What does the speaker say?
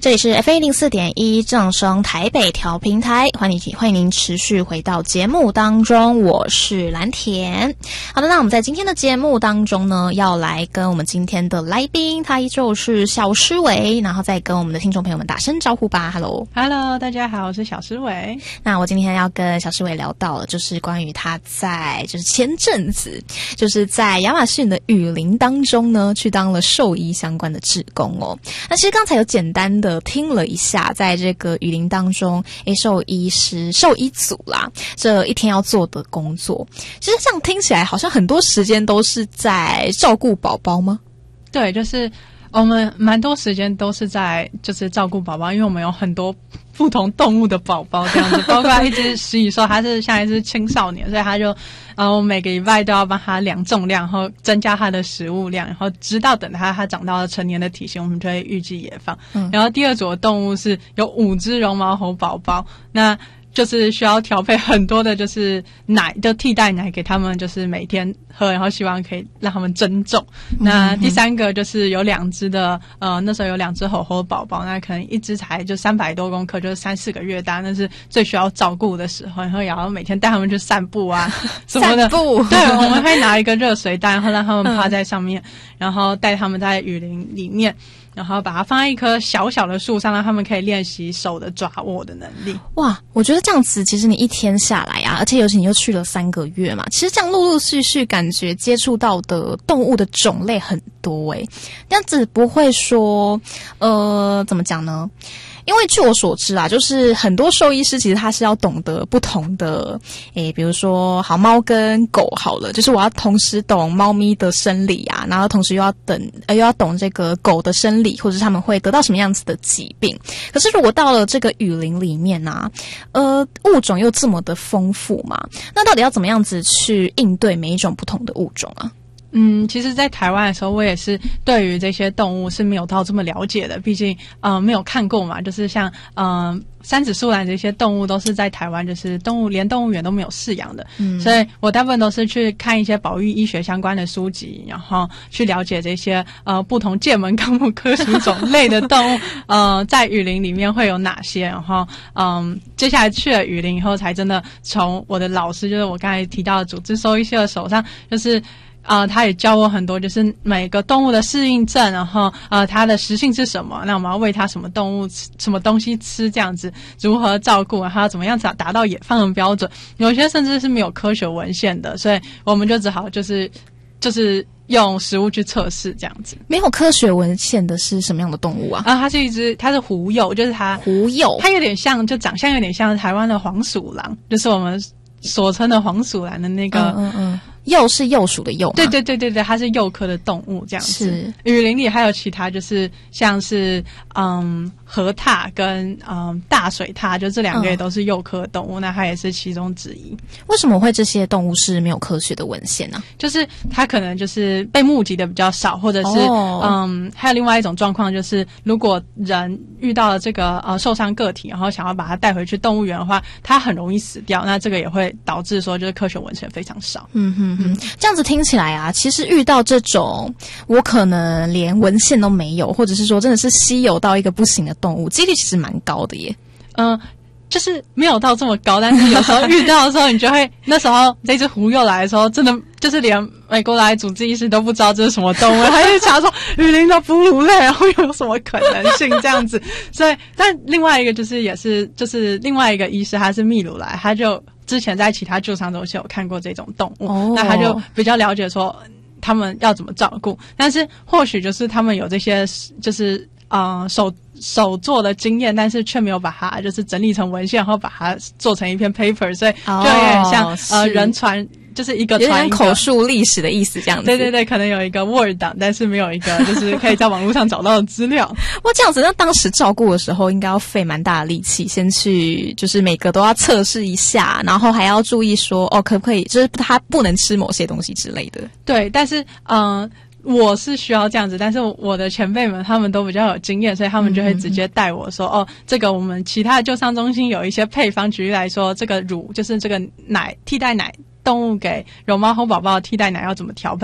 这里是 FM104.1 正声台北调频台，欢迎您持续回到节目当中，我是蓝田。好的，那我们在今天的节目当中呢，要来跟我们今天的来宾，他依旧是小诗薇，然后再跟我们的听众朋友们打声招呼吧。 Hello， 大家好，我是小诗薇。 那我今天要跟小诗薇聊到的就是关于他在就是前阵子就是在亚马逊的雨林当中呢，去当了兽医相关的志工哦。那其实刚才有简单的听了一下，在这个雨林当中，兽医组啦，这一天要做的工作，其实这样听起来好像很多时间都是在照顾宝宝吗？ 对，就是我们蛮多时间都是在就是照顾宝宝，因为我们有很多不同动物的宝宝这样子，包括一只食蚁兽，它是现在是青少年，所以它就我每个礼拜都要帮它量重量，然后增加它的食物量，然后直到等它长到了成年的体型，我们就会预计野放。然后第二组的动物是有5只绒毛猴宝宝，那就是需要调配很多的就是奶，就替代奶给他们，就是每天喝，然后希望可以让他们增重。那第三个就是有2只的那时候有2只猴猴宝宝，那可能一只才就300多公克，就是3-4个月大，那是最需要照顾的时候，然后也要每天带他们去散步啊什么的。 散步， 对，我们会拿一个热水袋，然后让他们趴在上面，然后带他们在雨林里面，然后把它放在一棵小小的树上，让他们可以练习手的抓握的能力。 哇，我觉得这样子其实你一天下来啊，而且尤其你又去了3个月嘛，其实这样陆陆续续感觉接触到的动物的种类很多欸，这样子不会说怎么讲呢？因为据我所知啊，就是很多兽医师其实他是要懂得不同的比如说好猫跟狗好了，就是我要同时懂猫咪的生理啊，然后同时又要懂这个狗的生理，或者是他们会得到什么样子的疾病。可是如果到了这个雨林里面啊，物种又这么的丰富嘛，那到底要怎么样子去应对每一种不同的物种啊？ 其实在台湾的时候，我也是对于这些动物是没有到这么了解的，毕竟没有看过嘛，就是像三趾树懒这些动物都是在台湾就是连动物园都没有饲养的，所以我大部分都是去看一些保育医学相关的书籍，然后去了解这些不同界门纲目科属种类的动物在雨林里面会有哪些，然后接下来去了雨林以后，才真的从我的老师，就是我刚才提到的主治兽医师的手上，就是他也教我很多，就是每个动物的适应症，然后它的食性是什么，那我们要喂它什么动物什么东西吃，这样子如何照顾，然后怎么样达到野放的标准。有些甚至是没有科学文献的，所以我们就只好就是用食物去测试这样子。 没有科学文献的是什么样的动物啊？ 它是狐鼬，就是狐鼬， 它有点像，就长相有点像台湾的黄鼠狼，就是我们所称的黄鼠狼的那个鼬是鼬属的鼬吗？ 对，它是鼬科的动物这样子。是雨林里还有其他，就是像是河獭跟大水獭，就这2个也都是鼬科的动物，那它也是其中之一。 为什么会这些动物是没有科学的文献呢？ 就是它可能就是被目击的比较少，或者是还有另外一种状况，就是如果人遇到了这个受伤个体，然后想要把它带回去动物园的话，它很容易死掉，那这个也会导致说就是科学文献非常少。 这样子听起来啊，其实遇到这种我可能连文献都没有，或者是说真的是稀有到一个不行的动物，几率其实蛮高的耶。 就是没有到这么高，但是有时候遇到的时候，你就会那时候这只狐鼬来的时候，真的就是连美国来主治医师都不知道这是什么动物，还是查说雨林的哺乳类，然后有什么可能性这样子。所以，但另外一个就是另外一个医师，他是秘鲁来，他就之前在其他救伤中心有看过这种动物，那他就比较了解说他们要怎么照顾。但是或许就是他们有这些就是手做的经验，但是却没有把它就是整理成文献，然后把它做成一篇 paper， 所以就有点像人传，就是一个传一个， 有点口述历史的意思这样子。 对，可能有一个 Word 档，但是没有一个就是可以在网络上找到的资料。 哇，这样子，那当时照顾的时候应该要费蛮大的力气，先去就是每个都要测试一下，然后还要注意说可不可以，就是他不能吃某些东西之类的。 对，但是我是需要这样子，但是我的前辈们他们都比较有经验，所以他们就会直接带我说这个我们其他的救伤中心有一些配方，举例来说，这个乳就是这个奶替代奶，动物给绒毛猴宝宝的替代奶要怎么调配，